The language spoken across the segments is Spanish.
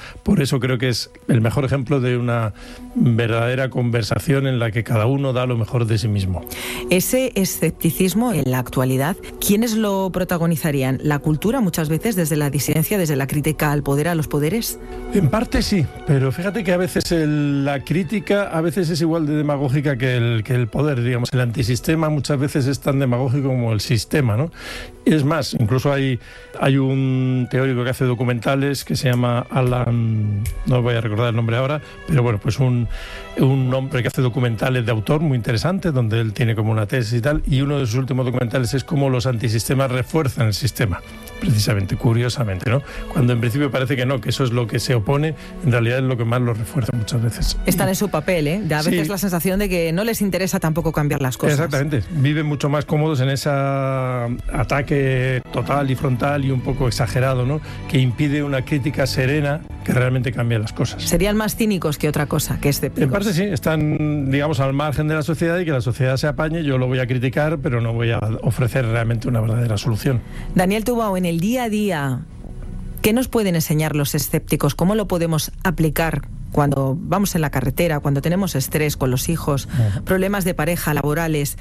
Por eso creo que es el mejor ejemplo de una verdadera conversación en la que cada uno da lo mejor de sí mismo. Ese escepticismo en la actualidad, ¿quiénes lo protagonizarían? ¿La cultura muchas veces desde la disidencia, desde la crítica al poder, a los poderes? En parte sí, pero fíjate que a veces la crítica a veces es igual de demagógica que el poder, digamos. El antisistema muchas veces es tan demagógico como el sistema, ¿no? Es más, incluso hay un teórico que hace documentales que se llama Alan, no voy a recordar el nombre ahora, pero bueno, pues un hombre que hace documentales de autor muy interesantes, donde él tiene como una tesis y tal, y uno de sus últimos documentales es cómo los antisistemas refuerzan el sistema, precisamente, curiosamente, ¿no? Cuando en principio parece que no, que eso es lo que se opone, en realidad es lo que más lo refuerza muchas veces. Están en su papel, ¿eh? A veces sí. La sensación de que no les interesa tampoco cambiar las cosas. Exactamente, viven mucho más cómodos en ese ataque total y frontal y un poco exagerado, ¿no? Que impide una crítica serena que realmente cambie las cosas. Serían más cínicos que otra cosa, que escépticos. En parte sí, están, digamos, al margen de la sociedad y que la sociedad se apañe. Yo lo voy a criticar, pero no voy a ofrecer realmente una verdadera solución. Daniel Tubau, en el día a día, ¿qué nos pueden enseñar los escépticos? ¿Cómo lo podemos aplicar cuando vamos en la carretera, cuando tenemos estrés con los hijos, problemas de pareja, laborales?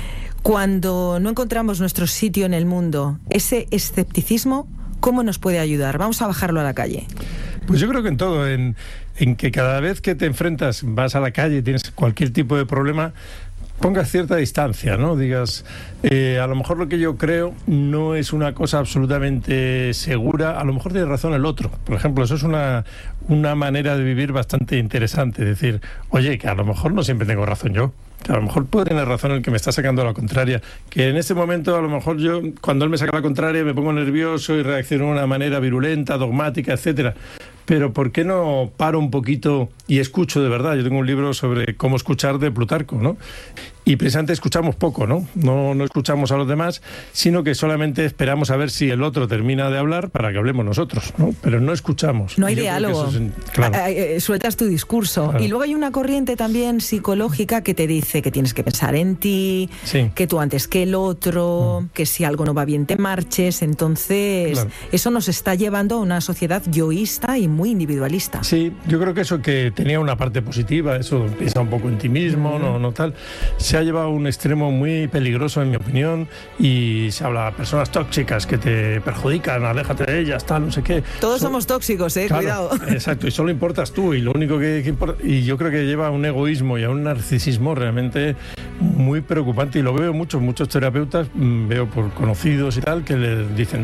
Cuando no encontramos nuestro sitio en el mundo, ese escepticismo, ¿cómo nos puede ayudar? Vamos a bajarlo a la calle. Pues yo creo que en todo, en que cada vez que te enfrentas, vas a la calle y tienes cualquier tipo de problema, pongas cierta distancia, ¿no? Digas, a lo mejor lo que yo creo no es una cosa absolutamente segura, a lo mejor tiene razón el otro. Por ejemplo, eso es una manera de vivir bastante interesante, decir, oye, que a lo mejor no siempre tengo razón yo. Que a lo mejor puede tener razón el que me está sacando a la contraria, que en este momento a lo mejor yo, cuando él me saca a la contraria, me pongo nervioso y reacciono de una manera virulenta, dogmática, etcétera. Pero ¿por qué no paro un poquito y escucho de verdad? Yo tengo un libro sobre cómo escuchar de Plutarco, ¿no? Y precisamente escuchamos poco, ¿no? No escuchamos a los demás, sino que solamente esperamos a ver si el otro termina de hablar para que hablemos nosotros, ¿no? Pero no escuchamos. No hay diálogo. Claro. Sueltas tu discurso. Claro. Y luego hay una corriente también psicológica que te dice que tienes que pensar en ti, sí, que tú antes que el otro, que si algo no va bien te marches. Entonces, claro, eso nos está llevando a una sociedad yoísta y muy individualista. Sí, yo creo que eso que tenía una parte positiva, eso piensa un poco en ti mismo, no tal, se ha llevado a un extremo muy peligroso, en mi opinión, y se habla de personas tóxicas que te perjudican, aléjate de ellas, tal, no sé qué. Todos somos tóxicos, claro, cuidado. Exacto, y solo importas tú, y lo único que importa, y yo creo que lleva a un egoísmo y a un narcisismo realmente muy preocupante, y lo veo muchos terapeutas, veo por conocidos y tal, que le dicen,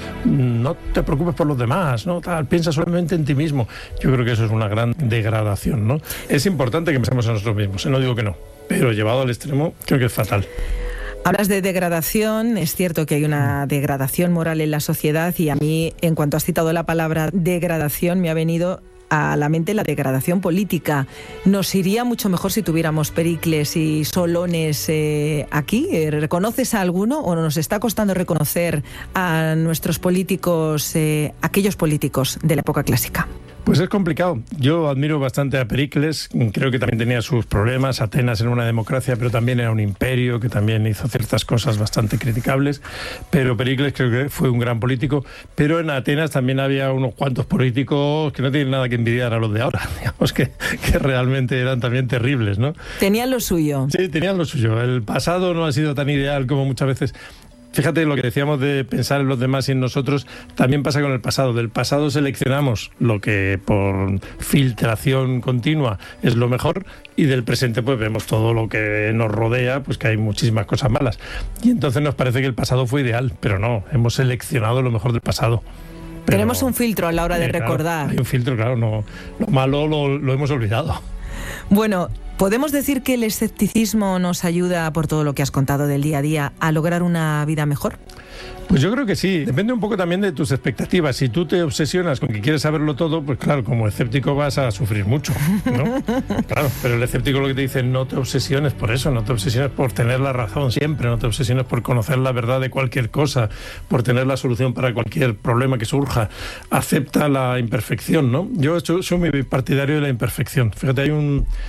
no te preocupes por los demás, no tal, piensa solamente en ti mismo. Yo creo que eso es una gran degradación, ¿no? Es importante que pensemos en nosotros mismos, no digo que no, pero llevado al extremo creo que es fatal. Hablas de degradación, es cierto que hay una degradación moral en la sociedad, y a mí, en cuanto has citado la palabra degradación, me ha venido a la mente la degradación política. ¿Nos iría mucho mejor si tuviéramos Pericles y Solones aquí? ¿Reconoces a alguno o nos está costando reconocer a nuestros políticos, aquellos políticos de la época clásica? Pues es complicado. Yo admiro bastante a Pericles, creo que también tenía sus problemas. Atenas era una democracia, pero también era un imperio que también hizo ciertas cosas bastante criticables, pero Pericles creo que fue un gran político. Pero en Atenas también había unos cuantos políticos que no tienen nada que envidiar a los de ahora, digamos que realmente eran también terribles, ¿no? Tenían lo suyo. Sí, tenían lo suyo. El pasado no ha sido tan ideal como muchas veces. Fíjate, lo que decíamos de pensar en los demás y en nosotros también pasa con el pasado. Del pasado seleccionamos lo que por filtración continua es lo mejor, y del presente pues vemos todo lo que nos rodea, pues que hay muchísimas cosas malas. Y entonces nos parece que el pasado fue ideal, pero no, hemos seleccionado lo mejor del pasado. Pero, tenemos un filtro a la hora de recordar. Claro, hay un filtro, claro, no, lo malo lo hemos olvidado. Bueno, ¿podemos decir que el escepticismo nos ayuda, por todo lo que has contado del día a día, a lograr una vida mejor? Pues yo creo que sí. Depende un poco también de tus expectativas. Si tú te obsesionas con que quieres saberlo todo, pues claro, como escéptico vas a sufrir mucho, ¿no? Claro, pero el escéptico lo que te dice, no te obsesiones por eso, no te obsesiones por tener la razón siempre, no te obsesiones por conocer la verdad de cualquier cosa, por tener la solución para cualquier problema que surja. Acepta la imperfección, ¿no? Yo soy muy partidario de la imperfección. Fíjate, hay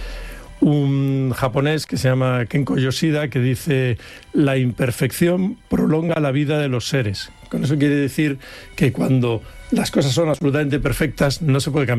un japonés que se llama Kenko Yoshida que dice: la imperfección prolonga la vida de los seres. Con eso quiere decir que cuando las cosas son absolutamente perfectas no se puede cambiar.